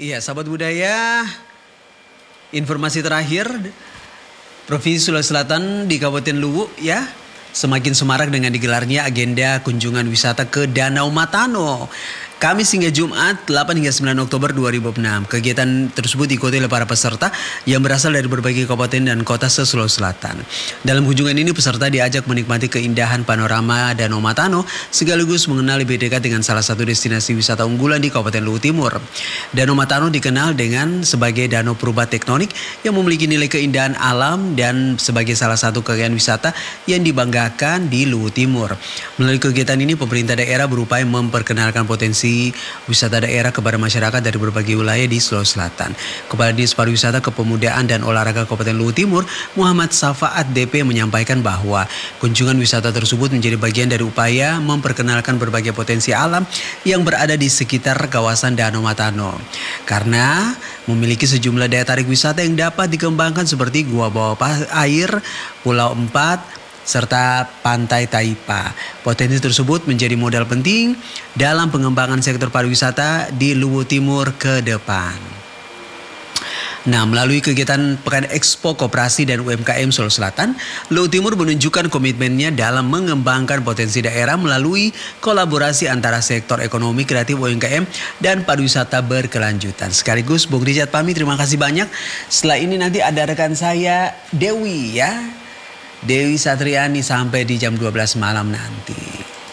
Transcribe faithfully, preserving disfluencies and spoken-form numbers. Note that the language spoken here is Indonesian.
Iya, sahabat budaya, informasi terakhir, Provinsi Sulawesi Selatan di Kabupaten Luwu ya, semakin semarak dengan digelarnya agenda kunjungan wisata ke Danau Matano. Kamis hingga Jumat delapan hingga sembilan Oktober dua ribu enam. Kegiatan tersebut diikuti oleh para peserta yang berasal dari berbagai kabupaten dan kota se-Sulawesi Selatan. Dalam kunjungan ini peserta diajak menikmati keindahan panorama Danau Matano sekaligus mengenal lebih dekat dengan salah satu destinasi wisata unggulan di Kabupaten Luwu Timur. Danau Matano dikenal dengan sebagai danau purba tektonik yang memiliki nilai keindahan alam dan sebagai salah satu kegiatan wisata yang dibanggakan di Luwu Timur. Melalui kegiatan ini pemerintah daerah berupaya memperkenalkan potensi wisata daerah kepada masyarakat dari berbagai wilayah di Sulawesi Selatan. Kepala Dinas Pariwisata, Kepemudaan dan Olahraga Kabupaten Luwu Timur, Muhammad Safaat D P menyampaikan bahwa kunjungan wisata tersebut menjadi bagian dari upaya memperkenalkan berbagai potensi alam yang berada di sekitar kawasan Danau Matano. Karena memiliki sejumlah daya tarik wisata yang dapat dikembangkan seperti gua bawah air, Pulau Empat, serta Pantai Taipa. Potensi tersebut menjadi modal penting dalam pengembangan sektor pariwisata di Luwu Timur ke depan. Nah, melalui kegiatan Pekan Expo Koperasi dan U M K M Sulawesi Selatan, Luwu Timur menunjukkan komitmennya dalam mengembangkan potensi daerah melalui kolaborasi antara sektor ekonomi, kreatif, U M K M, dan pariwisata berkelanjutan. Sekaligus Bung Richard pamit, terima kasih banyak. Setelah ini nanti ada rekan saya Dewi ya. Dewi Satriani sampai di jam dua belas malam nanti.